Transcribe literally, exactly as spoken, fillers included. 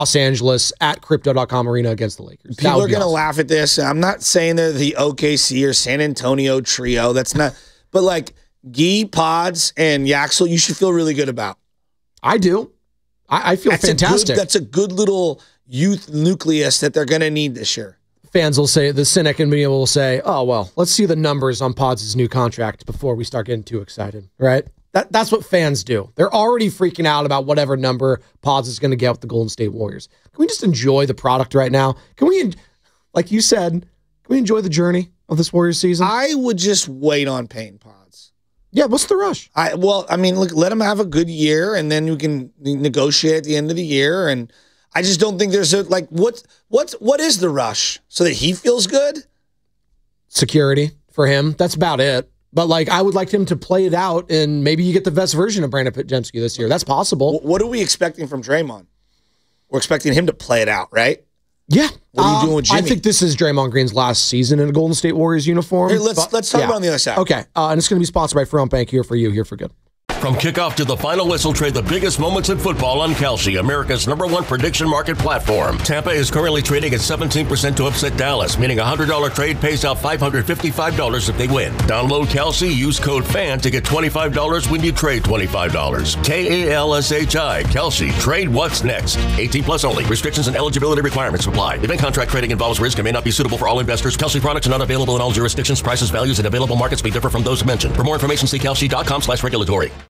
Los Angeles at crypto dot com arena against the Lakers. People are going to awesome. laugh at this. I'm not saying they're the O K C or San Antonio trio. That's not, but like Gee, Pods, and Yaxel, you should feel really good about. I do. I, I feel that's fantastic. A good, that's a good little youth nucleus that they're going to need this year. Fans will say, the cynic in me will say, oh, well, let's see the numbers on Pods' new contract before we start getting too excited, right? That, that's what fans do. They're already freaking out about whatever number Pods is going to get with the Golden State Warriors. Can we just enjoy the product right now? Can we, like you said, can we enjoy the journey of this Warriors season? I would just wait on paying Pods. Yeah, what's the rush? I Well, I mean, look, let him have a good year, and then we can negotiate at the end of the year. And I just don't think there's a, like, what, what, what is the rush? So that he feels good? Security for him. That's about it. But, like, I would like him to play it out, and maybe you get the best version of Brandon Podziemski this year. That's possible. What are we expecting from Draymond? We're expecting him to play it out, right? Yeah. What are you uh, doing with Jimmy? I think this is Draymond Green's last season in a Golden State Warriors uniform. Here, let's, but, let's talk yeah. about it on the other side. Okay. Uh, and it's going to be sponsored by Front Bank. Here for you, here for good. From kickoff to the final whistle, trade the biggest moments in football on Kalshi, America's number one prediction market platform. Tampa is currently trading at seventeen percent to upset Dallas, meaning a one hundred dollars trade pays out five hundred fifty-five dollars if they win. Download Kalshi, use code FAN to get twenty-five dollars when you trade twenty-five dollars. K A L S H I, Kalshi. Trade what's next. eighteen plus only. Restrictions and eligibility requirements apply. Event contract trading involves risk and may not be suitable for all investors. Kalshi products are not available in all jurisdictions. Prices, values, and available markets may differ from those mentioned. For more information, see kalshi dot com slash regulatory.